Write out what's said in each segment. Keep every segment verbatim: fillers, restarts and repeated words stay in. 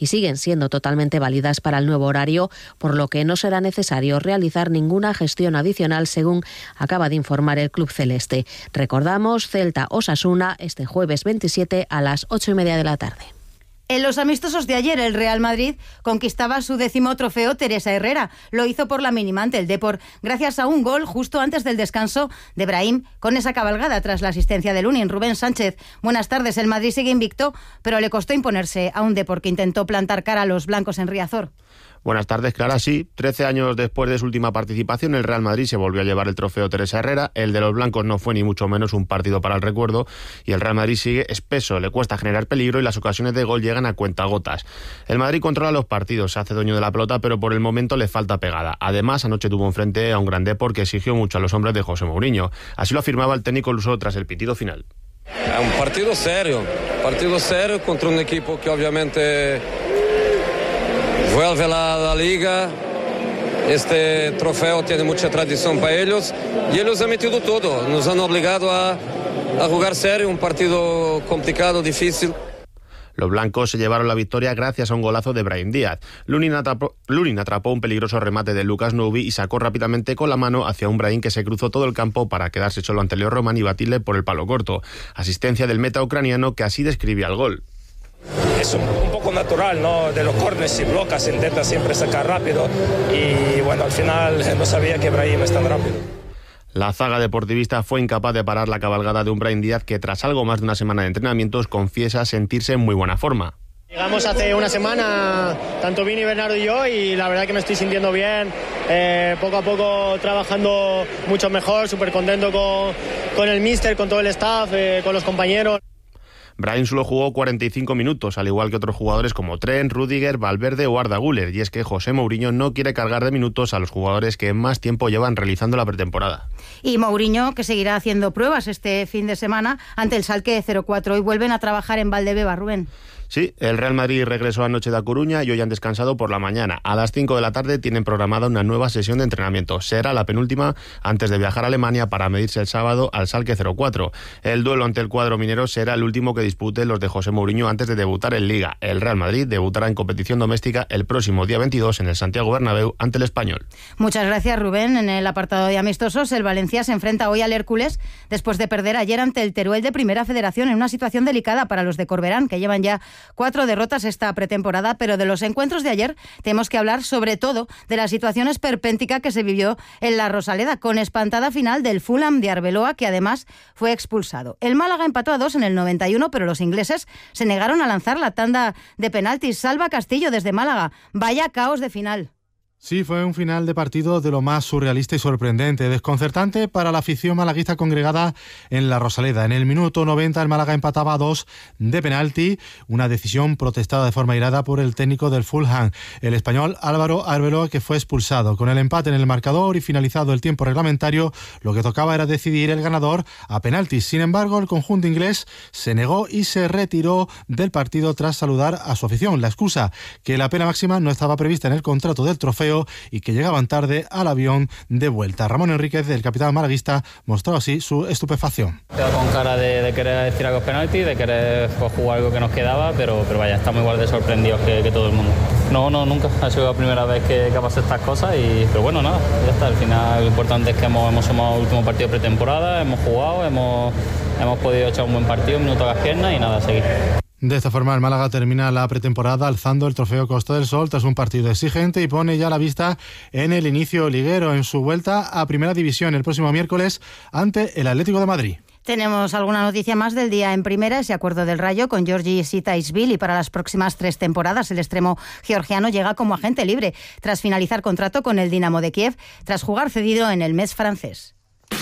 y siguen siendo totalmente válidas para el nuevo horario, por lo que no será necesario realizar ninguna gestión adicional, según acaba de informar el club celeste. Recordamos, Celta-Osasuna este jueves veintisiete a las ocho y media de la tarde. En los amistosos de ayer, el Real Madrid conquistaba su décimo trofeo Teresa Herrera. Lo hizo por la mínima ante el Depor, gracias a un gol justo antes del descanso de Brahim, con esa cabalgada tras la asistencia del Lunin. Rubén Sánchez, buenas tardes. El Madrid sigue invicto, pero le costó imponerse a un Depor que intentó plantar cara a los blancos en Riazor. Buenas tardes, Clara. Sí, trece años después de su última participación, el Real Madrid se volvió a llevar el trofeo Teresa Herrera. El de los blancos no fue ni mucho menos un partido para el recuerdo y el Real Madrid sigue espeso, le cuesta generar peligro y las ocasiones de gol llegan a cuentagotas. El Madrid controla los partidos, se hace dueño de la pelota, pero por el momento le falta pegada. Además, anoche tuvo enfrente a un gran Depor que exigió mucho a los hombres de José Mourinho. Así lo afirmaba el técnico luso tras el pitido final. Es un partido serio, partido serio contra un equipo que obviamente vuelve a la, la liga. Este trofeo tiene mucha tradición para ellos y ellos han metido todo, nos han obligado a, a jugar serio, un partido complicado, difícil. Los blancos se llevaron la victoria gracias a un golazo de Brahim Díaz. Lunin atrapó, Lunin atrapó un peligroso remate de Lucas Noubi y sacó rápidamente con la mano hacia un Brahim que se cruzó todo el campo para quedarse solo ante Leo Román y batirle por el palo corto. Asistencia del meta ucraniano que así describía el gol. Es un, un poco natural, ¿no? De los córneres, si blocas, intenta siempre sacar rápido y bueno, al final no sabía que Brahim es tan rápido. La zaga deportivista fue incapaz de parar la cabalgada de un Brahim Díaz que tras algo más de una semana de entrenamientos confiesa sentirse en muy buena forma. Llegamos hace una semana, tanto Vini, Bernardo y yo, y la verdad que me estoy sintiendo bien, eh, poco a poco trabajando mucho mejor, súper contento con, con el míster, con todo el staff, eh, con los compañeros. Brahim solo jugó cuarenta y cinco minutos, al igual que otros jugadores como Trent, Rüdiger, Valverde o Arda Güler, y es que José Mourinho no quiere cargar de minutos a los jugadores que más tiempo llevan realizando la pretemporada. Y Mourinho, que seguirá haciendo pruebas este fin de semana ante el Schalke cero cuatro, y vuelven a trabajar en Valdebeba, Rubén. Sí, el Real Madrid regresó anoche de A Coruña y hoy han descansado por la mañana. A las cinco de la tarde tienen programada una nueva sesión de entrenamiento. Será la penúltima antes de viajar a Alemania para medirse el sábado al Schalke cero cuatro. El duelo ante el cuadro minero será el último que disputen los de José Mourinho antes de debutar en Liga. El Real Madrid debutará en competición doméstica el próximo día veintidós en el Santiago Bernabéu ante el Español. Muchas gracias, Rubén. En el apartado de amistosos, el Valencia se enfrenta hoy al Hércules después de perder ayer ante el Teruel de Primera Federación en una situación delicada para los de Corberán, que llevan ya cuatro derrotas esta pretemporada, pero de los encuentros de ayer tenemos que hablar sobre todo de la situación esperpéntica que se vivió en la Rosaleda, con espantada final del Fulham de Arbeloa, que además fue expulsado. El Málaga empató a dos en el noventa y uno, pero los ingleses se negaron a lanzar la tanda de penaltis. Salva Castillo desde Málaga. Vaya caos de final. Sí, fue un final de partido de lo más surrealista y sorprendente, desconcertante para la afición malaguista congregada en la Rosaleda. En el minuto noventa el Málaga empataba a dos de penalti, una decisión protestada de forma irada por el técnico del Fulham, el español Álvaro Arbeloa, que fue expulsado. Con el empate en el marcador y finalizado el tiempo reglamentario, lo que tocaba era decidir el ganador a penaltis. Sin embargo, el conjunto inglés se negó y se retiró del partido tras saludar a su afición. La excusa, que la pena máxima no estaba prevista en el contrato del trofeo y que llegaban tarde al avión de vuelta. Ramón Enríquez, el capitán malaguista, mostró así su estupefacción. Con cara de, de querer decir algo penalti, de querer pues, jugar algo que nos quedaba, pero, pero vaya, estamos igual de sorprendidos que, que todo el mundo. No, no, nunca. Ha sido la primera vez que, que ha pasado estas cosas, y, pero bueno, nada, ya está. Al final lo importante es que hemos, hemos sumado el último partido de pretemporada, hemos jugado, hemos, hemos podido echar un buen partido, un minuto a las piernas y nada, a seguir. De esta forma, el Málaga termina la pretemporada alzando el trofeo Costa del Sol tras un partido exigente y pone ya la vista en el inicio liguero, en su vuelta a Primera División el próximo miércoles ante el Atlético de Madrid. Tenemos alguna noticia más del día en Primera, ese acuerdo del Rayo con Georgi Sitaishvili, y para las próximas tres temporadas el extremo georgiano llega como agente libre tras finalizar contrato con el Dinamo de Kiev, tras jugar cedido en el Metz francés.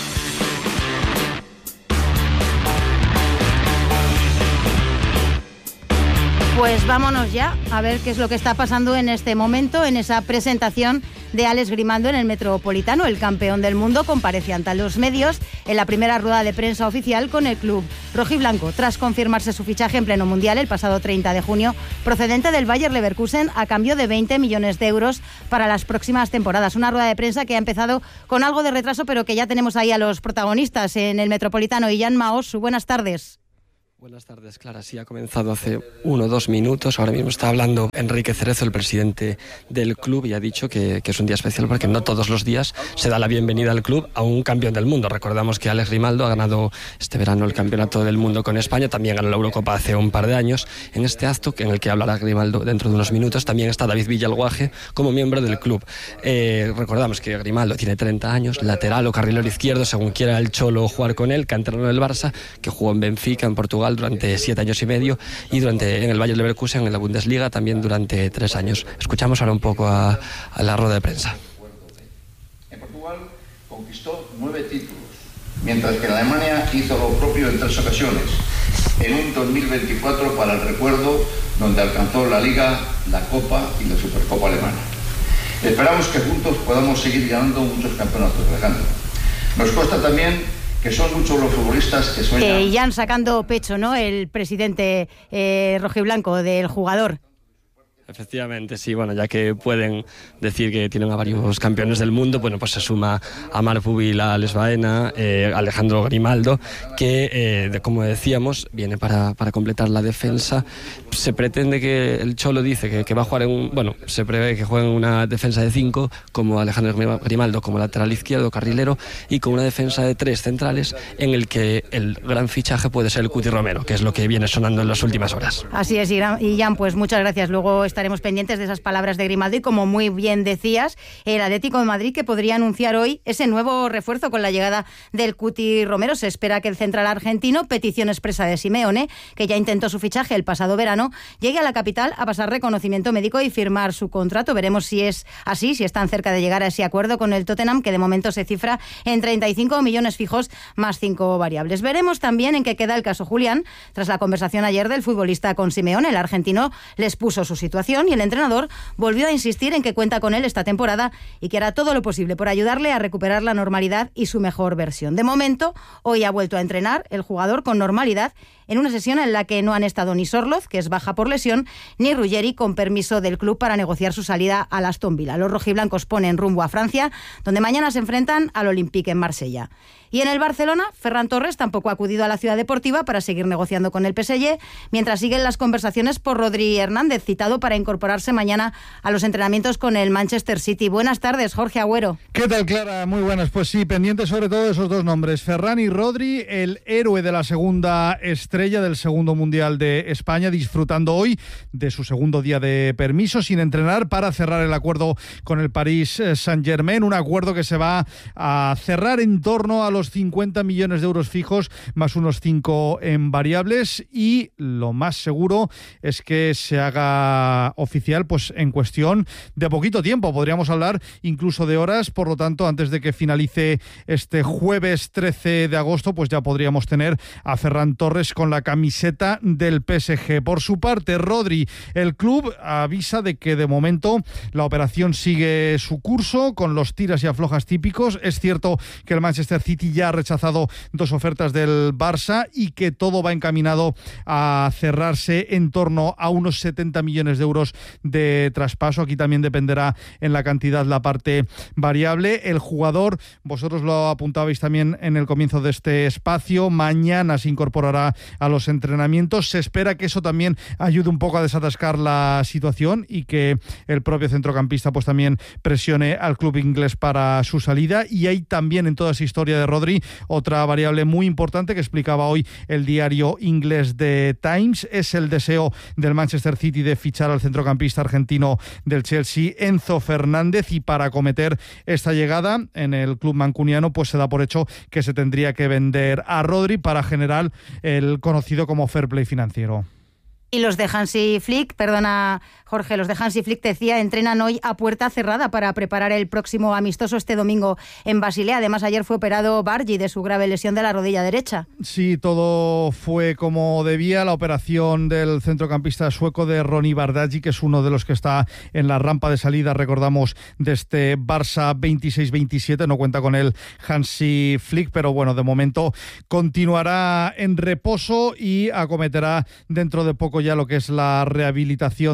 Pues vámonos ya a ver qué es lo que está pasando en este momento, en esa presentación de Alex Grimando en el Metropolitano. El campeón del mundo comparece ante los medios en la primera rueda de prensa oficial con el club rojiblanco, tras confirmarse su fichaje en pleno mundial el pasado treinta de junio, procedente del Bayer Leverkusen, a cambio de veinte millones de euros para las próximas temporadas. Una rueda de prensa que ha empezado con algo de retraso, pero que ya tenemos ahí a los protagonistas en el Metropolitano. Illán Maosu, buenas tardes. Buenas tardes, Clara. Sí, ha comenzado hace uno o dos minutos. Ahora mismo está hablando Enrique Cerezo, el presidente del club, y ha dicho que, que es un día especial porque no todos los días se da la bienvenida al club a un campeón del mundo. Recordamos que Alex Grimaldo ha ganado este verano el campeonato del mundo con España, también ganó la Eurocopa hace un par de años. En este acto, en el que hablará Grimaldo dentro de unos minutos, también está David Villalguaje como miembro del club. Eh, recordamos que Grimaldo tiene treinta años, lateral o carrilero izquierdo, según quiera el Cholo jugar con él, canterano del Barça, que jugó en Benfica, en Portugal, durante siete años y medio, y durante en el Bayer Leverkusen, en la Bundesliga, también durante tres años. Escuchamos ahora un poco a, a la rueda de prensa. En Portugal conquistó nueve títulos, mientras que en Alemania hizo lo propio en tres ocasiones. En un dos mil veinticuatro para el recuerdo, donde alcanzó la Liga, la Copa y la Supercopa alemana. Esperamos que juntos podamos seguir ganando muchos campeonatos, Alejandro. Nos consta también que son muchos los futbolistas que sueñan... Eh, ya sacando pecho, ¿no?, el presidente eh, rojiblanco del jugador. Efectivamente, sí, bueno, ya que pueden decir que tienen a varios campeones del mundo, bueno, pues se suma a Marc Pubil, a Alex Baena, eh, Alejandro Grimaldo, que, eh, de, como decíamos, viene para, para completar la defensa. Se pretende que el Cholo dice que, que va a jugar en un, bueno, se prevé que juegue en una defensa de cinco, como Alejandro Grimaldo como lateral izquierdo, carrilero, y con una defensa de tres centrales, en el que el gran fichaje puede ser el Cuti Romero, que es lo que viene sonando en las últimas horas. Así es, y Jan, pues muchas gracias. Luego estaremos pendientes de esas palabras de Grimaldo, y como muy bien decías, el Atlético de Madrid, que podría anunciar hoy ese nuevo refuerzo con la llegada del Cuti Romero. Se espera que el central argentino, petición expresa de Simeone, que ya intentó su fichaje el pasado verano, llegue a la capital a pasar reconocimiento médico y firmar su contrato. Veremos si es así, si están cerca de llegar a ese acuerdo con el Tottenham, que de momento se cifra en treinta y cinco millones fijos más cinco variables. Veremos también en qué queda el caso Julián. Tras la conversación ayer del futbolista con Simeone, el argentino les puso su situación y el entrenador volvió a insistir en que cuenta con él esta temporada y que hará todo lo posible por ayudarle a recuperar la normalidad y su mejor versión. De momento, hoy ha vuelto a entrenar el jugador con normalidad en una sesión en la que no han estado ni Sorloz, que es baja por lesión, ni Ruggeri, con permiso del club para negociar su salida al Aston Villa. Los rojiblancos ponen rumbo a Francia, donde mañana se enfrentan al Olympique en Marsella. Y en el Barcelona, Ferran Torres tampoco ha acudido a la ciudad deportiva para seguir negociando con el P S G, mientras siguen las conversaciones por Rodri Hernández, citado para incorporarse mañana a los entrenamientos con el Manchester City. Buenas tardes, Jorge Agüero. ¿Qué tal, Clara? Muy buenas. Pues sí, pendiente sobre todo de esos dos nombres, Ferran y Rodri, el héroe de la segunda estrella del segundo Mundial de España, disfrutando hoy de su segundo día de permiso sin entrenar para cerrar el acuerdo con el Paris Saint-Germain, un acuerdo que se va a cerrar en torno a los cincuenta millones de euros fijos más unos cinco en variables, y lo más seguro es que se haga oficial pues en cuestión de poquito tiempo, podríamos hablar incluso de horas. Por lo tanto, antes de que finalice este jueves trece de agosto, pues ya podríamos tener a Ferran Torres con la camiseta del P S G. Por su parte, Rodri, el club avisa de que de momento la operación sigue su curso con los tiras y aflojas típicos. Es cierto que el Manchester City ya ha rechazado dos ofertas del Barça y que todo va encaminado a cerrarse en torno a unos setenta millones de euros de traspaso. Aquí también dependerá en la cantidad la parte variable. El jugador, vosotros lo apuntabais también en el comienzo de este espacio, mañana se incorporará a los entrenamientos. Se espera que eso también ayude un poco a desatascar la situación y que el propio centrocampista pues también presione al club inglés para su salida. Y hay también en toda esa historia de Rodri otra variable muy importante que explicaba hoy el diario inglés The Times, es el deseo del Manchester City de fichar al centrocampista argentino del Chelsea, Enzo Fernández, y para acometer esta llegada en el club mancuniano pues se da por hecho que se tendría que vender a Rodri para generar el conocido como fair play financiero. Y los de Hansi Flick, perdona Jorge, los de Hansi Flick, decía, entrenan hoy a puerta cerrada para preparar el próximo amistoso este domingo en Basilea. Además, ayer fue operado Bargi de su grave lesión de la rodilla derecha. Sí, todo fue como debía. La operación del centrocampista sueco de Ronny Bardghji, que es uno de los que está en la rampa de salida, recordamos, de este Barça veintiséis veintisiete. No cuenta con él Hansi Flick, pero bueno, de momento continuará en reposo y acometerá dentro de poco ya lo que es la rehabilitación de su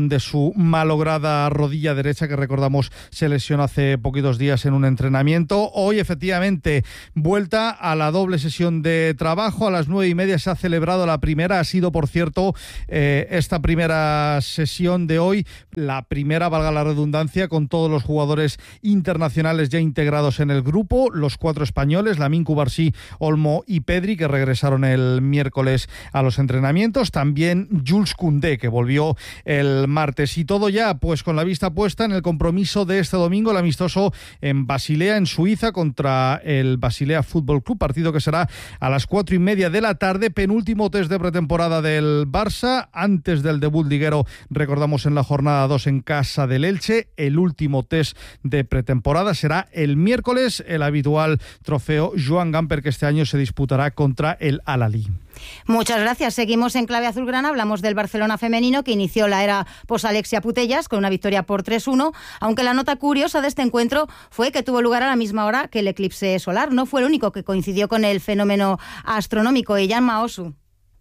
su malograda rodilla derecha, que recordamos se lesionó hace poquitos días en un entrenamiento. Hoy, efectivamente, vuelta a la doble sesión de trabajo. A las nueve y media se ha celebrado la primera. Ha sido, por cierto, eh, esta primera sesión de hoy, la primera, valga la redundancia, con todos los jugadores internacionales ya integrados en el grupo, los cuatro españoles, Lamine Cubarsí, Olmo y Pedri, que regresaron el miércoles a los entrenamientos. También Jules Koundé, que volvió el martes. Y todo ya, pues con la vista puesta en el compromiso de este domingo, el amistoso en Basilea, en Suiza, contra el Basilea Fútbol Club, partido que será a las cuatro y media de la tarde, penúltimo test de pretemporada del Barça, antes del debut liguero, recordamos, en la jornada dos en casa del Elche. El último test de pretemporada será el miércoles, el habitual trofeo Joan Gamper, que este año se disputará contra el Al-Ahly. Muchas gracias. Seguimos en Clave Azulgrana. Hablamos del Barcelona femenino, que inició la era post-Alexia Putellas con una victoria por tres uno, aunque la nota curiosa de este encuentro fue que tuvo lugar a la misma hora que el eclipse solar. No fue el único que coincidió con el fenómeno astronómico. Jan Maosu.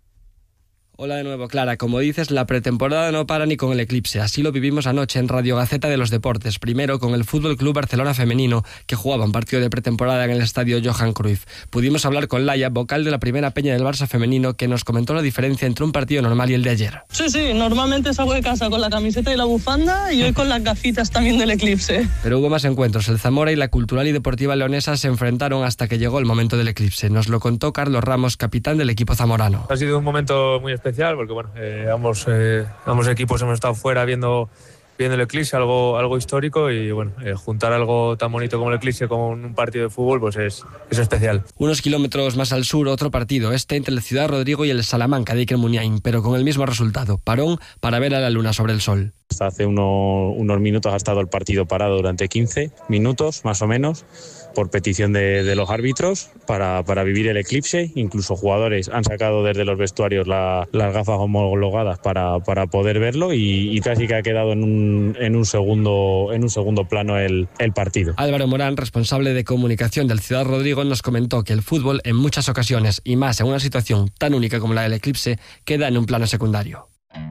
Hola de nuevo, Clara. Como dices, la pretemporada no para ni con el eclipse. Así lo vivimos anoche en Radio Gaceta de los Deportes. Primero con el Fútbol Club Barcelona femenino, que jugaba un partido de pretemporada en el estadio Johan Cruyff. Pudimos hablar con Laia, vocal de la primera peña del Barça femenino, que nos comentó la diferencia entre un partido normal y el de ayer. Sí, sí, normalmente salgo de casa con la camiseta y la bufanda, y hoy con las gafitas también del eclipse. Pero hubo más encuentros. El Zamora y la Cultural y Deportiva Leonesa se enfrentaron hasta que llegó el momento del eclipse. Nos lo contó Carlos Ramos, capitán del equipo zamorano. Ha sido un momento muy especial porque, bueno, eh, ambos, eh, ambos equipos hemos estado fuera viendo, viendo el eclipse, algo, algo histórico, y bueno, eh, juntar algo tan bonito como el eclipse con un partido de fútbol, pues es, es especial. Unos kilómetros más al sur, otro partido, este entre el Ciudad Rodrigo y el Salamanca de Iker Muniain, pero con el mismo resultado, parón para ver a la luna sobre el sol. Hasta hace uno, unos minutos ha estado el partido parado durante quince minutos, más o menos, por petición de, de los árbitros para, para vivir el eclipse. Incluso jugadores han sacado desde los vestuarios la, las gafas homologadas para, para poder verlo, y, y casi que ha quedado en un, en un, segundo, en un segundo plano el, el partido. Álvaro Morán, responsable de comunicación del Ciudad Rodrigo, nos comentó que el fútbol en muchas ocasiones, y más en una situación tan única como la del eclipse, queda en un plano secundario.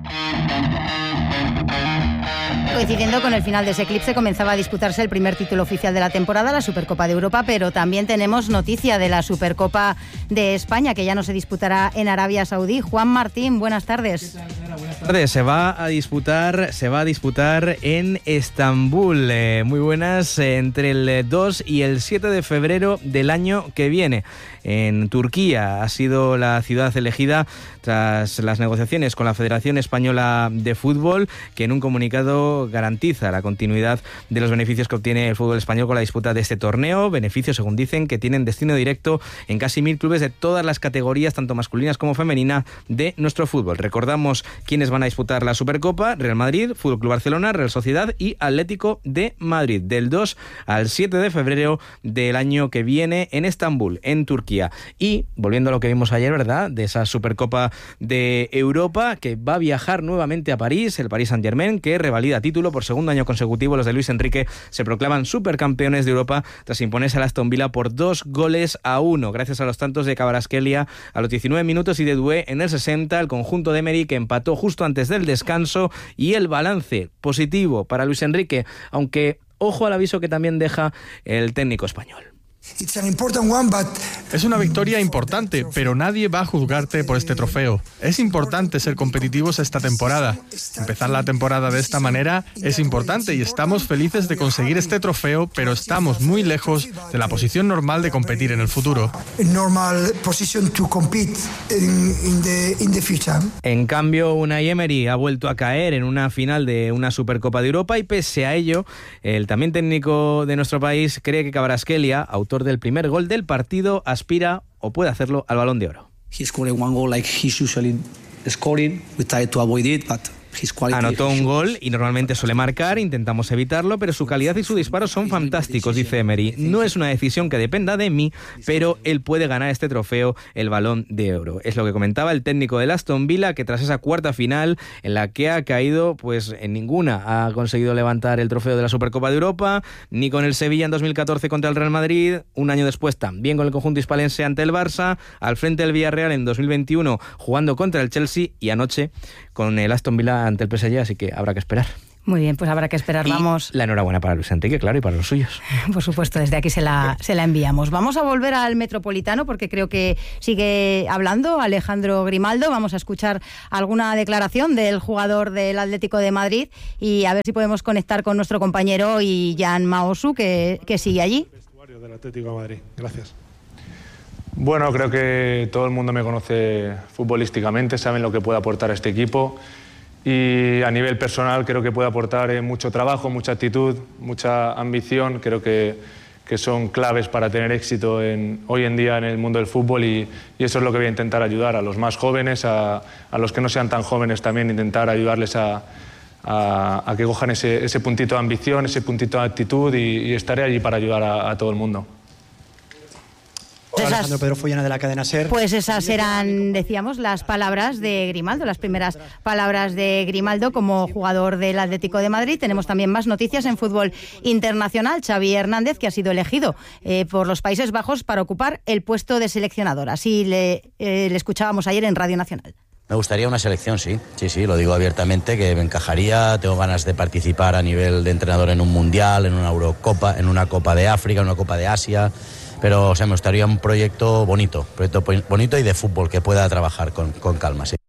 Coincidiendo con el final de ese eclipse, comenzaba a disputarse el primer título oficial de la temporada, la Supercopa de Europa, pero también tenemos noticia de la Supercopa de España, que ya no se disputará en Arabia Saudí. Juan Martín, buenas tardes. Buenas tardes. Se va a disputar, se va a disputar en Estambul. Eh, muy buenas, eh, entre el dos y el siete de febrero del año que viene. En Turquía ha sido la ciudad elegida tras las negociaciones con la Federación Española de Fútbol, que en un comunicado garantiza la continuidad de los beneficios que obtiene el fútbol español con la disputa de este torneo. Beneficios, según dicen, que tienen destino directo en casi mil clubes de todas las categorías, tanto masculinas como femeninas, de nuestro fútbol. Recordamos quiénes van a disputar la Supercopa: Real Madrid, Fútbol Club Barcelona, Real Sociedad y Atlético de Madrid, del dos al siete de febrero del año que viene en Estambul, en Turquía. Y, volviendo a lo que vimos ayer, ¿verdad?, de esa Supercopa de Europa, que va a viajar nuevamente a París, el Paris Saint-Germain, que revalida título por segundo año consecutivo. Los de Luis Enrique se proclaman supercampeones de Europa tras imponerse al Aston Villa por dos goles a uno, gracias a los tantos de Kvaratskhelia a los diecinueve minutos y de Doué en el sesenta, el conjunto de Emery, que empató justo antes del descanso, y el balance positivo para Luis Enrique, aunque ojo al aviso que también deja el técnico español. Es una victoria importante, pero nadie va a juzgarte por este trofeo. Es importante ser competitivos esta temporada. Empezar la temporada de esta manera es importante y estamos felices de conseguir este trofeo, pero estamos muy lejos de la posición normal de competir en el futuro. En cambio, Unai Emery ha vuelto a caer en una final de una Supercopa de Europa, y pese a ello, el también técnico de nuestro país cree que Kvaratskhelia, autor del primer gol del partido, aspira o puede hacerlo al Balón de Oro. Anotó un gol y normalmente suele marcar, intentamos evitarlo, pero su calidad y su disparo son fantásticos, dice Emery. No es una decisión que dependa de mí, pero él puede ganar este trofeo, el Balón de Oro. Es lo que comentaba el técnico del Aston Villa, que tras esa cuarta final, en la que ha caído, pues en ninguna ha conseguido levantar el trofeo de la Supercopa de Europa, ni con el Sevilla en dos mil catorce contra el Real Madrid, un año después también con el conjunto hispalense ante el Barça, al frente del Villarreal en dos mil veintiuno jugando contra el Chelsea, y anoche con el Aston Villa ante el P S G, así que habrá que esperar. Muy bien, pues habrá que esperar. Y Vamos. la enhorabuena para Luis Enrique, claro, y para los suyos. Por supuesto, desde aquí se la, se la enviamos. Vamos a volver al Metropolitano porque creo que sigue hablando Alejandro Grimaldo. Vamos a escuchar alguna declaración del jugador del Atlético de Madrid y a ver si podemos conectar con nuestro compañero y Jan Maosu, que, que sigue allí. Vestuario del Atlético de Madrid. Gracias. Bueno, creo que todo el mundo me conoce futbolísticamente, saben lo que puede aportar a este equipo. Y a nivel personal creo que puede aportar eh, mucho trabajo, mucha actitud, mucha ambición. Creo que, que son claves para tener éxito en, hoy en día en el mundo del fútbol y, y eso es lo que voy a intentar ayudar a los más jóvenes, a, a los que no sean tan jóvenes también, intentar ayudarles a, a, a que cojan ese, ese puntito de ambición, ese puntito de actitud y, y estaré allí para ayudar a, a todo el mundo. Esas, Alejandro Pedro Follana de la cadena SER. Pues esas eran, decíamos, las palabras de Grimaldo, las primeras palabras de Grimaldo como jugador del Atlético de Madrid. Tenemos también más noticias en fútbol internacional. Xavi Hernández, que ha sido elegido eh, por los Países Bajos para ocupar el puesto de seleccionador. Así le, eh, le escuchábamos ayer en Radio Nacional. Me gustaría una selección, sí, sí, sí, lo digo abiertamente, que me encajaría, tengo ganas de participar a nivel de entrenador en un Mundial, en una Eurocopa, en una Copa de África, en una Copa de Asia, pero o sea, me gustaría un proyecto bonito, proyecto bonito y de fútbol que pueda trabajar con, con calma, sí.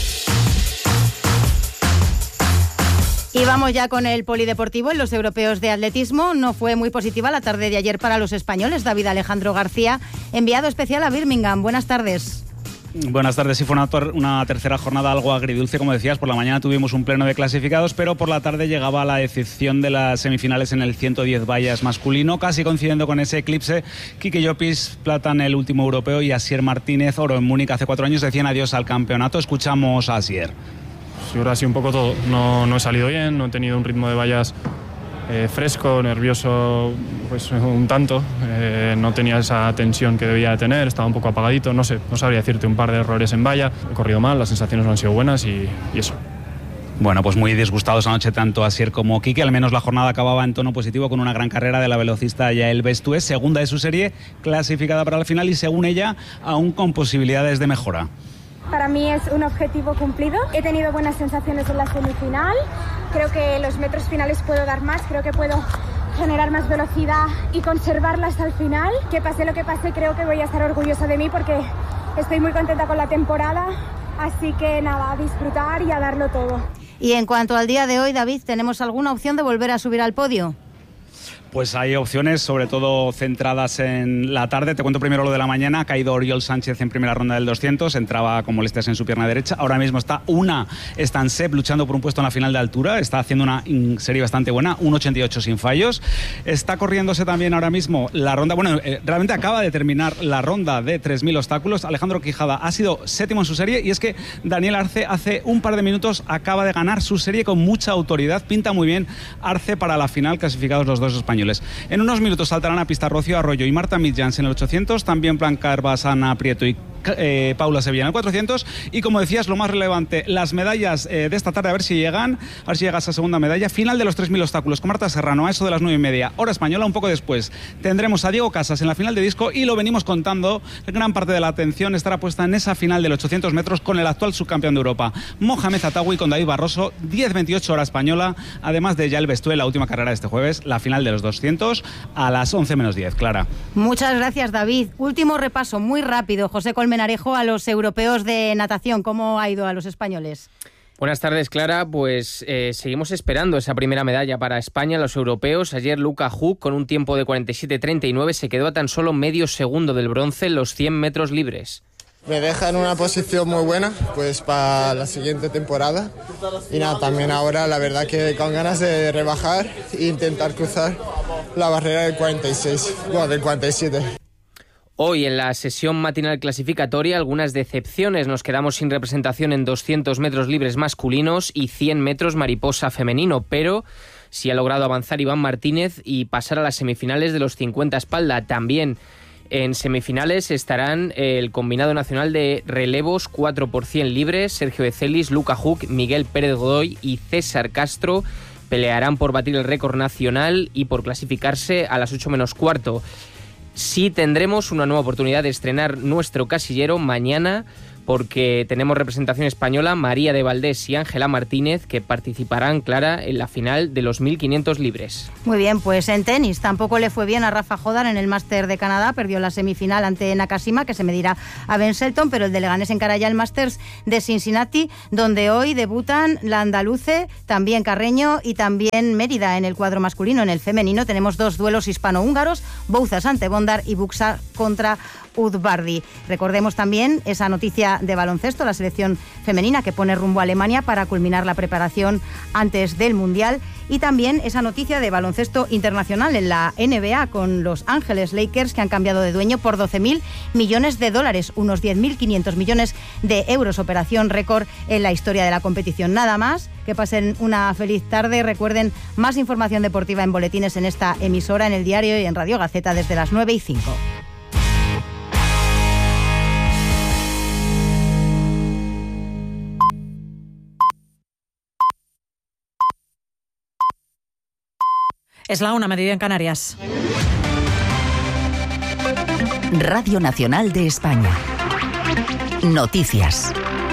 Y vamos ya con el polideportivo en los europeos de atletismo. No fue muy positiva la tarde de ayer para los españoles. David Alejandro García, enviado especial a Birmingham. Buenas tardes. Buenas tardes. Sí, fue una, una tercera jornada algo agridulce, como decías. Por la mañana tuvimos un pleno de clasificados, pero por la tarde llegaba la decepción de las semifinales en el ciento diez vallas masculino, casi coincidiendo con ese eclipse. Quique Llopis, plata en el último europeo, y Asier Martínez, oro en Múnich hace cuatro años, decían adiós al campeonato. Escuchamos a Asier. Sí, ahora sí un poco todo. No, no he salido bien, no he tenido un ritmo de vallas Eh, fresco, nervioso, pues un tanto, eh, no tenía esa tensión que debía de tener, estaba un poco apagadito, no sé, no sabría decirte, un par de errores en valla, he corrido mal, las sensaciones no han sido buenas y, y eso. Bueno, pues muy disgustados anoche tanto Asier como Quique. Al menos la jornada acababa en tono positivo con una gran carrera de la velocista Yael Bestué, segunda de su serie, clasificada para la final y según ella, aún con posibilidades de mejora. Para mí es un objetivo cumplido. He tenido buenas sensaciones en la semifinal. Creo que los metros finales puedo dar más. Creo que puedo generar más velocidad y conservarla hasta el final. Que pase lo que pase, creo que voy a estar orgullosa de mí porque estoy muy contenta con la temporada. Así que nada, a disfrutar y a darlo todo. Y en cuanto al día de hoy, David, ¿tenemos alguna opción de volver a subir al podio? Pues hay opciones, sobre todo centradas en la tarde. Te cuento primero lo de la mañana. Ha caído Oriol Sánchez en primera ronda del doscientos. Entraba con molestias en su pierna derecha. Ahora mismo está una Stansep luchando por un puesto en la final de altura. Está haciendo una serie bastante buena, uno ochenta y ocho sin fallos. Está corriéndose también ahora mismo la ronda. Bueno, eh, realmente acaba de terminar la ronda de tres mil obstáculos. Alejandro Quijada ha sido séptimo en su serie. Y es que Daniel Arce hace un par de minutos acaba de ganar su serie con mucha autoridad. Pinta muy bien Arce para la final, clasificados los dos españoles. En unos minutos saltarán a pista Rocío Arroyo y Marta Midjans en el ochocientos, también Blanca Herbasana Prieto y eh, Paula Sevilla en el cuatrocientos. Y como decías, lo más relevante, las medallas eh, de esta tarde, a ver si llegan, a ver si llega esa segunda medalla. Final de los tres mil obstáculos con Marta Serrano a eso de las nueve y media, hora española. Un poco después tendremos a Diego Casas en la final de disco y lo venimos contando. Gran parte de la atención estará puesta en esa final de los ochocientos metros con el actual subcampeón de Europa, Mohamed Atawi, con David Barroso, diez veintiocho hora española, además de Yael Bestué, la última carrera de este jueves, la final de los doscientos a las once menos diez, Clara. Muchas gracias, David. Último repaso, muy rápido. José Colmenarejo, a los europeos de natación. ¿Cómo ha ido a los españoles? Buenas tardes, Clara. Pues eh, seguimos esperando esa primera medalla para España, los europeos. Ayer Luca Huck, con un tiempo de cuarenta y siete treinta y nueve, se quedó a tan solo medio segundo del bronce en los cien metros libres. Me deja en una posición muy buena pues para la siguiente temporada y nada, también ahora la verdad que con ganas de rebajar e intentar cruzar la barrera del cuarenta y seis, bueno, del cuarenta y siete. Hoy en la sesión matinal clasificatoria algunas decepciones. Nos quedamos sin representación en doscientos metros libres masculinos y cien metros mariposa femenino, pero sí ha logrado avanzar Iván Martínez y pasar a las semifinales de los cincuenta espalda. También en semifinales estarán el combinado nacional de relevos cuatro por cien libres. Sergio Ecelis, Luca Huck, Miguel Pérez Godoy y César Castro pelearán por batir el récord nacional y por clasificarse a las ocho menos cuarto. Sí tendremos una nueva oportunidad de estrenar nuestro casillero mañana porque tenemos representación española, María de Valdés y Ángela Martínez, que participarán, Clara, en la final de los mil quinientos libres. Muy bien, pues en tenis tampoco le fue bien a Rafa Jodar en el Máster de Canadá, perdió la semifinal ante Nakashima, que se medirá a Ben Shelton, pero el de Leganés encara ya el Masters de Cincinnati, donde hoy debutan la andaluce, también Carreño y también Mérida en el cuadro masculino. En el femenino tenemos dos duelos hispano-húngaros, Bouzas ante Bondar y Buxa contra Udvardi. Recordemos también esa noticia de baloncesto, la selección femenina que pone rumbo a Alemania para culminar la preparación antes del Mundial, y también esa noticia de baloncesto internacional en la N B A con Los Ángeles Lakers, que han cambiado de dueño por doce mil millones de dólares, unos diez mil quinientos millones de euros, operación récord en la historia de la competición. Nada más, que pasen una feliz tarde. Recuerden, más información deportiva en boletines en esta emisora, en El Diario y en Radio Gaceta desde las nueve y cinco. Es la una, medida en Canarias. Radio Nacional de España. Noticias.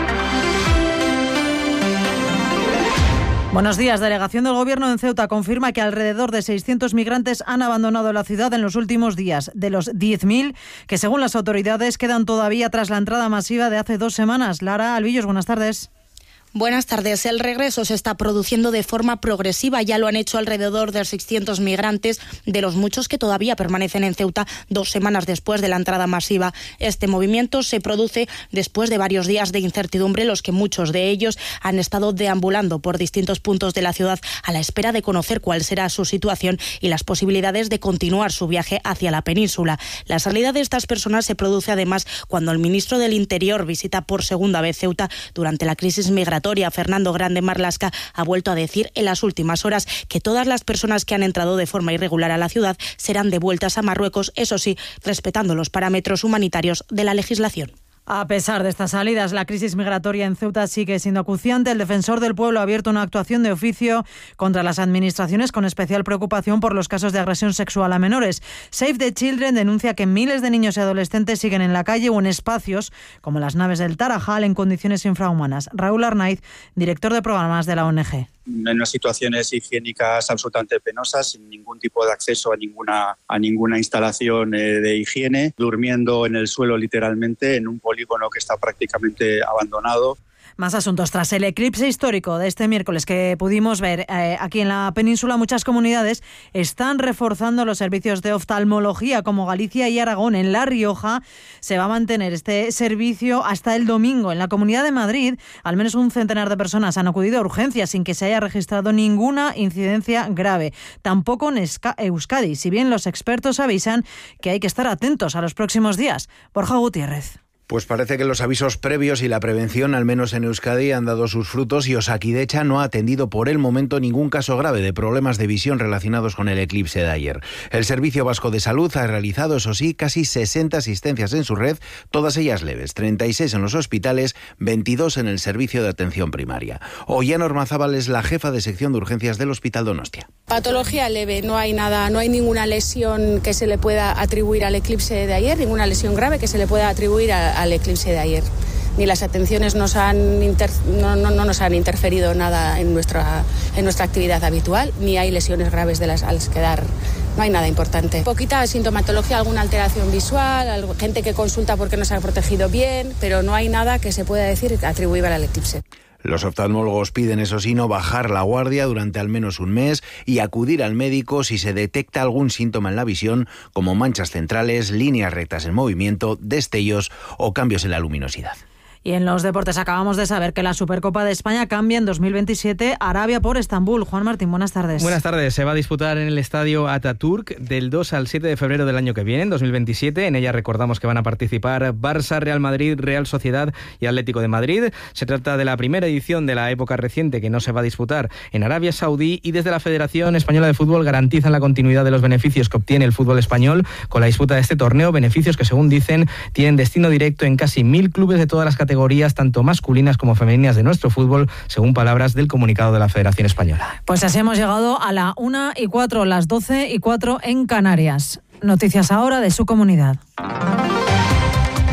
Buenos días. Delegación del Gobierno en Ceuta confirma que alrededor de seiscientos migrantes han abandonado la ciudad en los últimos días, de los diez mil que, según las autoridades, quedan todavía tras la entrada masiva de hace dos semanas. Lara Albillos, buenas tardes. Buenas tardes. El regreso se está produciendo de forma progresiva. Ya lo han hecho alrededor de seiscientos migrantes, de los muchos que todavía permanecen en Ceuta dos semanas después de la entrada masiva. Este movimiento se produce después de varios días de incertidumbre, los que muchos de ellos han estado deambulando por distintos puntos de la ciudad a la espera de conocer cuál será su situación y las posibilidades de continuar su viaje hacia la península. La salida de estas personas se produce además cuando el ministro del Interior visita por segunda vez Ceuta durante la crisis migratoria. Fernando Grande Marlaska ha vuelto a decir en las últimas horas que todas las personas que han entrado de forma irregular a la ciudad serán devueltas a Marruecos, eso sí, respetando los parámetros humanitarios de la legislación. A pesar de estas salidas, la crisis migratoria en Ceuta sigue siendo acuciante. El defensor del pueblo ha abierto una actuación de oficio contra las administraciones con especial preocupación por los casos de agresión sexual a menores. Save the Children denuncia que miles de niños y adolescentes siguen en la calle o en espacios como las naves del Tarajal en condiciones infrahumanas. Raúl Arnaiz, director de programas de la O N G. En unas situaciones higiénicas absolutamente penosas, sin ningún tipo de acceso a ninguna, a ninguna instalación eh, de higiene, durmiendo en el suelo literalmente, en un polígono que está prácticamente abandonado. Más asuntos. Tras el eclipse histórico de este miércoles que pudimos ver eh, aquí en la península, muchas comunidades están reforzando los servicios de oftalmología, como Galicia y Aragón. En La Rioja se va a mantener este servicio hasta el domingo. En la Comunidad de Madrid, al menos un centenar de personas han acudido a urgencias sin que se haya registrado ninguna incidencia grave. Tampoco en Euskadi, si bien los expertos avisan que hay que estar atentos a los próximos días. Borja Gutiérrez. Pues parece que los avisos previos y la prevención, al menos en Euskadi, han dado sus frutos y Osakidecha no ha atendido por el momento ningún caso grave de problemas de visión relacionados con el eclipse de ayer. El Servicio Vasco de Salud ha realizado, eso sí, casi sesenta asistencias en su red, todas ellas leves, treinta y seis en los hospitales, veintidós en el servicio de atención primaria. Ollana Ormazábal es la jefa de sección de urgencias del Hospital Donostia. Patología leve, no hay nada, no hay ninguna lesión que se le pueda atribuir al eclipse de ayer, ninguna lesión grave que se le pueda atribuir a al eclipse de ayer. Ni las atenciones nos han inter... no, no, no nos han interferido nada en nuestra, en nuestra actividad habitual, ni hay lesiones graves de las, a las que dar. No hay nada importante. Poquita sintomatología, alguna alteración visual, algo, gente que consulta porque no se ha protegido bien, pero no hay nada que se pueda decir atribuible al eclipse. Los oftalmólogos piden, eso sí, no bajar la guardia durante al menos un mes y acudir al médico si se detecta algún síntoma en la visión, como manchas centrales, líneas rectas en movimiento, destellos o cambios en la luminosidad. Y en los deportes acabamos de saber que la Supercopa de España cambia en dos mil veintisiete Arabia por Estambul. Juan Martín, buenas tardes. Buenas tardes. Se va a disputar en el estadio Atatürk del dos al siete de febrero del año que viene, en dos mil veintisiete. En ella recordamos que van a participar Barça, Real Madrid, Real Sociedad y Atlético de Madrid. Se trata de la primera edición de la época reciente que no se va a disputar en Arabia Saudí, y desde la Federación Española de Fútbol garantizan la continuidad de los beneficios que obtiene el fútbol español con la disputa de este torneo, beneficios que, según dicen, tienen destino directo en casi mil clubes de todas las categorías, tanto masculinas como femeninas de nuestro fútbol, según palabras del comunicado de la Federación Española. Pues así hemos llegado a la una y cuatro, las doce y cuatro en Canarias. Noticias ahora de su comunidad.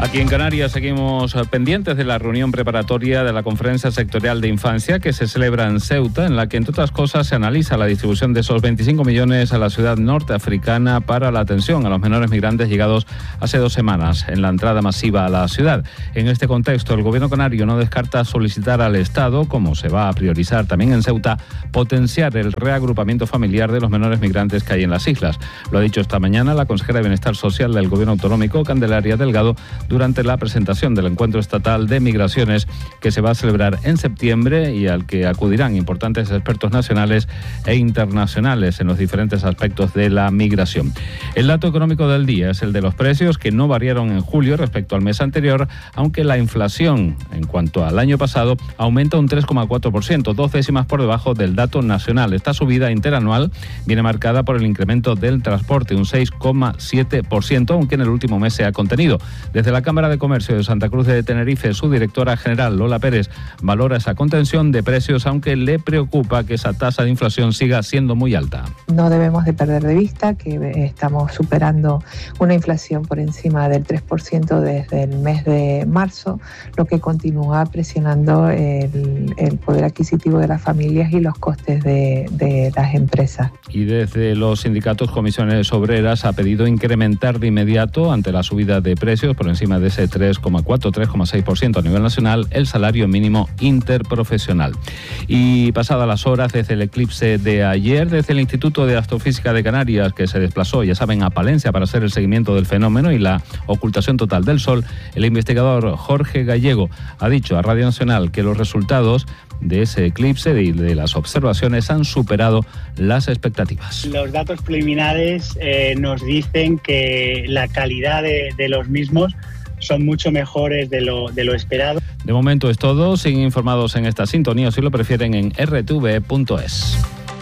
Aquí en Canarias seguimos pendientes de la reunión preparatoria de la Conferencia Sectorial de Infancia que se celebra en Ceuta, en la que, entre otras cosas, se analiza la distribución de esos veinticinco millones a la ciudad norteafricana para la atención a los menores migrantes llegados hace dos semanas en la entrada masiva a la ciudad. En este contexto, el Gobierno canario no descarta solicitar al Estado, como se va a priorizar también en Ceuta, potenciar el reagrupamiento familiar de los menores migrantes que hay en las islas. Lo ha dicho esta mañana la consejera de Bienestar Social del Gobierno autonómico, Candelaria Delgado, durante la presentación del Encuentro Estatal de Migraciones que se va a celebrar en septiembre y al que acudirán importantes expertos nacionales e internacionales en los diferentes aspectos de la migración. El dato económico del día es el de los precios, que no variaron en julio respecto al mes anterior, aunque la inflación en cuanto al año pasado aumenta un tres coma cuatro por ciento, dos décimas por debajo del dato nacional. Esta subida interanual viene marcada por el incremento del transporte, un seis coma siete por ciento, aunque en el último mes se ha contenido. Desde la Cámara de Comercio de Santa Cruz de Tenerife, su directora general, Lola Pérez, valora esa contención de precios, aunque le preocupa que esa tasa de inflación siga siendo muy alta. No debemos de perder de vista que estamos superando una inflación por encima del tres por ciento desde el mes de marzo, lo que continúa presionando el, el poder adquisitivo de las familias y los costes de, de las empresas. Y desde los sindicatos, Comisiones Obreras ha pedido incrementar de inmediato, ante la subida de precios por encima de ese tres coma cuatro, tres coma seis por ciento a nivel nacional, el salario mínimo interprofesional. Y pasadas las horas desde el eclipse de ayer, desde el Instituto de Astrofísica de Canarias, que se desplazó, ya saben, a Palencia para hacer el seguimiento del fenómeno y la ocultación total del Sol, el investigador Jorge Gallego ha dicho a Radio Nacional que los resultados de ese eclipse y de, de las observaciones han superado las expectativas. Los datos preliminares eh, nos dicen que la calidad de, de los mismos son mucho mejores de lo, de lo esperado. De momento es todo. Siguen informados en esta sintonía, o si lo prefieren, en r t v punto es.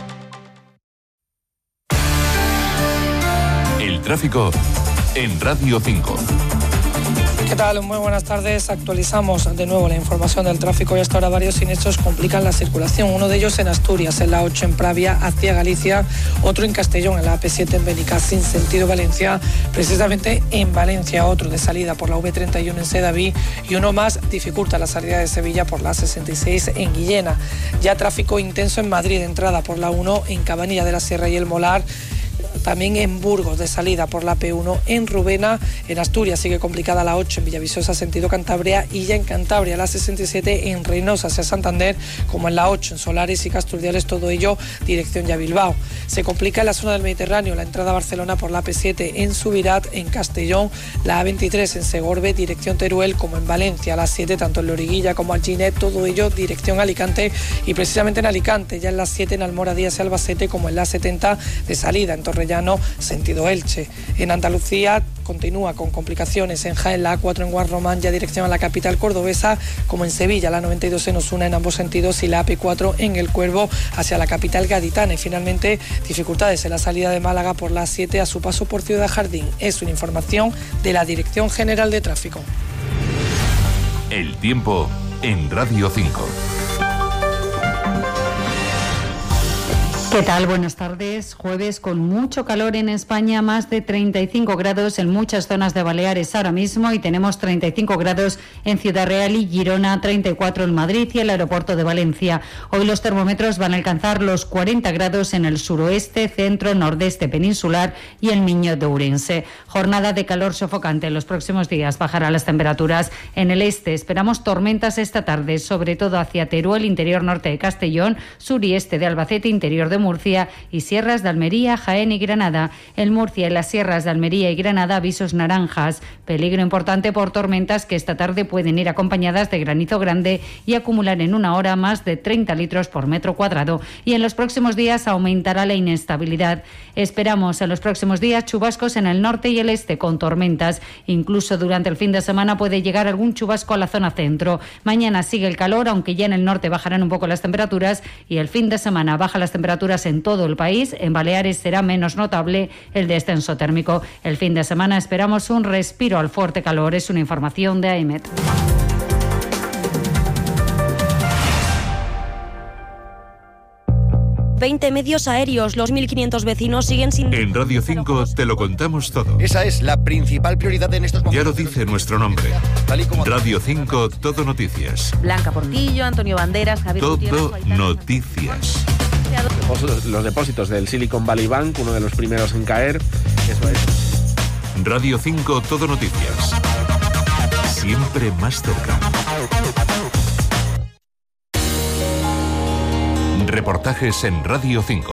El tráfico en Radio cinco. ¿Qué tal? Muy buenas tardes. Actualizamos de nuevo la información del tráfico y hasta ahora varios siniestros complican la circulación. Uno de ellos en Asturias, en la ocho en Pravia hacia Galicia, otro en Castellón, en la A P siete en Benicassim, sentido Valencia, precisamente en Valencia, otro de salida por la V treinta y uno en Sedaví y uno más dificulta la salida de Sevilla por la sesenta y seis en Guillena. Ya tráfico intenso en Madrid, entrada por la uno en Cabanilla de la Sierra y el Molar. También en Burgos, de salida por la P uno en Rubena. En Asturias sigue complicada la ocho en Villaviciosa, sentido Cantabria, y ya en Cantabria la sesenta y siete en Reynosa hacia Santander, como en la ocho en Solares y Casturdiales, todo ello dirección ya Bilbao. Se complica en la zona del Mediterráneo, la entrada a Barcelona por la P siete en Subirat, en Castellón, la A veintitrés en Segorbe, dirección Teruel, como en Valencia, la siete tanto en Loriguilla como Alginet, todo ello dirección Alicante, y precisamente en Alicante, ya en la siete en Almoradías y Albacete, como en la setenta de salida en Torrellano, sentido Elche. En Andalucía continúa con complicaciones en Jaén, la A cuatro en Guarromán, ya dirección a la capital cordobesa, como en Sevilla, la noventa y dos en Osuna en ambos sentidos, y la A P cuatro en El Cuervo hacia la capital gaditana. Y finalmente, dificultades en la salida de Málaga por la siete a su paso por Ciudad Jardín. Es una información de la Dirección General de Tráfico. El tiempo en Radio cinco. ¿Qué tal? Buenas tardes. Jueves con mucho calor en España, más de treinta y cinco grados en muchas zonas de Baleares ahora mismo, y tenemos treinta y cinco grados en Ciudad Real y Girona, treinta y cuatro en Madrid y el aeropuerto de Valencia. Hoy los termómetros van a alcanzar los cuarenta grados en el suroeste, centro, nordeste peninsular y el Miño de Ourense. Jornada de calor sofocante. En los próximos días bajarán las temperaturas en el este. Esperamos tormentas esta tarde, sobre todo hacia Teruel, interior norte de Castellón, sur y este de Albacete, interior de Murcia y sierras de Almería, Jaén y Granada. En Murcia y las sierras de Almería y Granada, avisos naranjas. Peligro importante por tormentas que esta tarde pueden ir acompañadas de granizo grande y acumular en una hora más de treinta litros por metro cuadrado. Y en los próximos días aumentará la inestabilidad. Esperamos en los próximos días chubascos en el norte y el este con tormentas. Incluso durante el fin de semana puede llegar algún chubasco a la zona centro. Mañana sigue el calor, aunque ya en el norte bajarán un poco las temperaturas, y el fin de semana bajan las temperaturas en todo el país. En Baleares será menos notable el descenso térmico. El fin de semana esperamos un respiro al fuerte calor. Es una información de AEMET. veinte medios aéreos. Los mil quinientos vecinos siguen sin... En Radio cinco te lo contamos todo. Esa es la principal prioridad en estos momentos. Ya lo dice nuestro nombre. Radio cinco, Todo Noticias. Blanca Portillo, Antonio Banderas, Javier Todo Gutiérrez, Noticias. Los depósitos del Silicon Valley Bank, uno de los primeros en caer. Eso es. Radio cinco, Todo Noticias. Siempre más cerca. Reportajes en Radio cinco.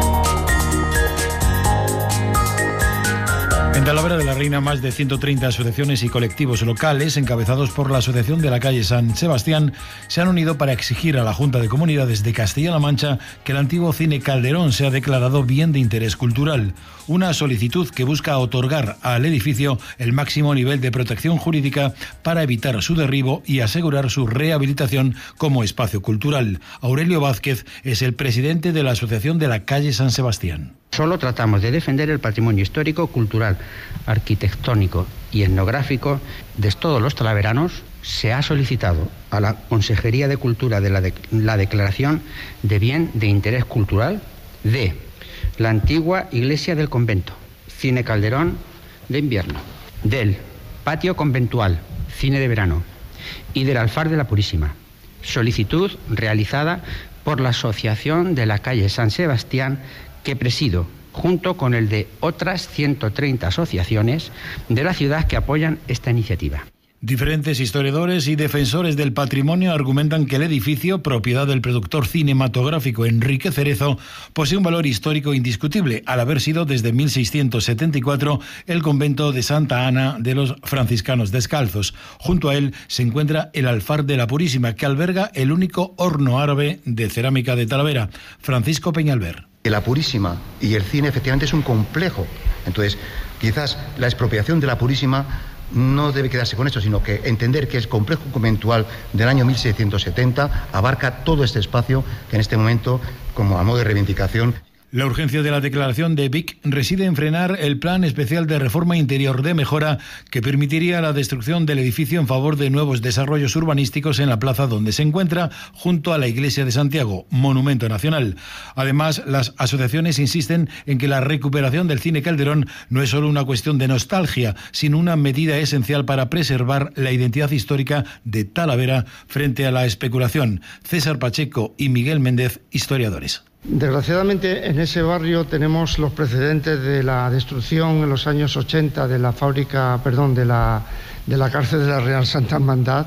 En Talavera de la Reina, más de ciento treinta asociaciones y colectivos locales, encabezados por la Asociación de la Calle San Sebastián, se han unido para exigir a la Junta de Comunidades de Castilla-La Mancha que el antiguo Cine Calderón sea declarado bien de interés cultural. Una solicitud que busca otorgar al edificio el máximo nivel de protección jurídica para evitar su derribo y asegurar su rehabilitación como espacio cultural. Aurelio Vázquez es el presidente de la Asociación de la Calle San Sebastián. Solo tratamos de defender el patrimonio histórico, cultural, arquitectónico y etnográfico de todos los talaveranos. Se ha solicitado a la Consejería de Cultura de la, de la declaración de bien de interés cultural de la antigua iglesia del convento, Cine Calderón de invierno, del patio conventual, cine de verano, y del alfar de la Purísima. Solicitud realizada por la Asociación de la Calle San Sebastián, que presido, junto con el de otras ciento treinta asociaciones de la ciudad que apoyan esta iniciativa. Diferentes historiadores y defensores del patrimonio argumentan que el edificio, propiedad del productor cinematográfico Enrique Cerezo, posee un valor histórico indiscutible, al haber sido desde mil seiscientos setenta y cuatro el convento de Santa Ana de los franciscanos descalzos. Junto a él se encuentra el alfar de la Purísima, que alberga el único horno árabe de cerámica de Talavera. Francisco Peñalver. La Purísima y el cine efectivamente es un complejo. Entonces, quizás la expropiación de la Purísima no debe quedarse con esto, sino que entender que el complejo conventual del año mil seiscientos setenta abarca todo este espacio que en este momento, como a modo de reivindicación... La urgencia de la declaración de Vic reside en frenar el plan especial de reforma interior de mejora que permitiría la destrucción del edificio en favor de nuevos desarrollos urbanísticos en la plaza donde se encuentra, junto a la Iglesia de Santiago, monumento nacional. Además, las asociaciones insisten en que la recuperación del Cine Calderón no es solo una cuestión de nostalgia, sino una medida esencial para preservar la identidad histórica de Talavera frente a la especulación. César Pacheco y Miguel Méndez, historiadores. Desgraciadamente en ese barrio tenemos los precedentes de la destrucción en los años ochenta de la fábrica, perdón, de la, de la cárcel de la Real Santa Hermandad,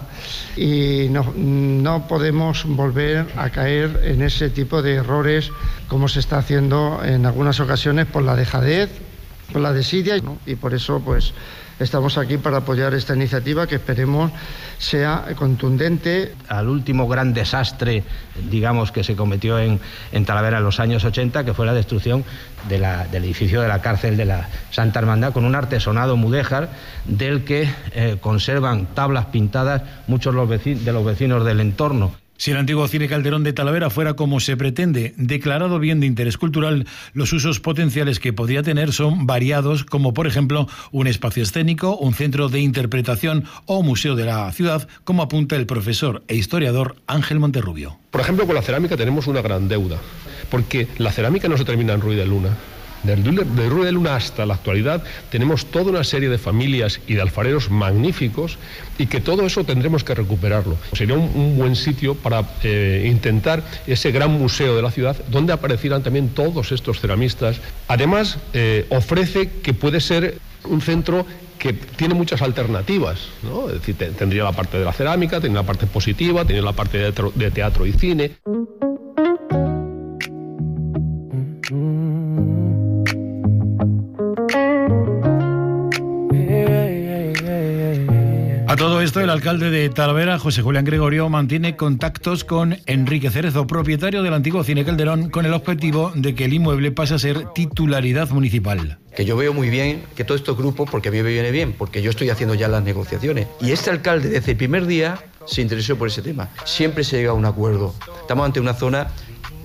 y no, no podemos volver a caer en ese tipo de errores como se está haciendo en algunas ocasiones por la dejadez, por la desidia, ¿no? Y por eso pues estamos aquí para apoyar esta iniciativa que esperemos sea contundente. Al último gran desastre, digamos, que se cometió en, en Talavera en los años ochenta, que fue la destrucción de la, del edificio de la cárcel de la Santa Hermandad, con un artesonado mudéjar del que eh, conservan tablas pintadas muchos los vecinos, de los vecinos del entorno. Si el antiguo Cine Calderón de Talavera fuera como se pretende, declarado bien de interés cultural, los usos potenciales que podría tener son variados, como por ejemplo un espacio escénico, un centro de interpretación o museo de la ciudad, como apunta el profesor e historiador Ángel Monterrubio. Por ejemplo, con la cerámica tenemos una gran deuda, porque la cerámica no se termina en Ruiz de Luna. De Ruiz de Luna hasta la actualidad tenemos toda una serie de familias y de alfareros magníficos, y que todo eso tendremos que recuperarlo. Sería un, un buen sitio para eh, intentar ese gran museo de la ciudad donde aparecieran también todos estos ceramistas. Además, eh, ofrece que puede ser un centro que tiene muchas alternativas, ¿no? Es decir, te, tendría la parte de la cerámica, tendría la parte positiva, tendría la parte de teatro, de teatro y cine. A todo esto, el alcalde de Talavera, José Julián Gregorio, mantiene contactos con Enrique Cerezo, propietario del antiguo Cine Calderón, con el objetivo de que el inmueble pase a ser titularidad municipal. Que yo veo muy bien que todos estos grupos, porque a mí me viene bien, porque yo estoy haciendo ya las negociaciones. Y este alcalde, desde el primer día, se interesó por ese tema. Siempre se llega a un acuerdo. Estamos ante una zona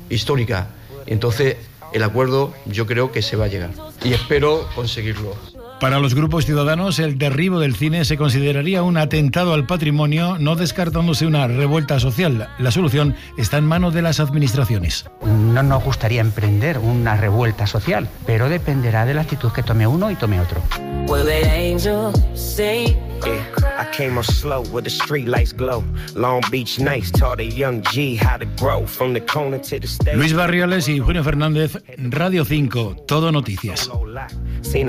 histórica. Entonces, el acuerdo yo creo que se va a llegar. Y espero conseguirlo. Para los grupos ciudadanos, el derribo del cine se consideraría un atentado al patrimonio, no descartándose una revuelta social. La solución está en manos de las administraciones. No nos gustaría emprender una revuelta social, pero dependerá de la actitud que tome uno y tome otro. I came on slow with the street lights glow. Long Beach nights taught a young G how to grow from the corner to the stage. Luis Barriales y Eugenio Fernández, Radio cinco, Todo Noticias.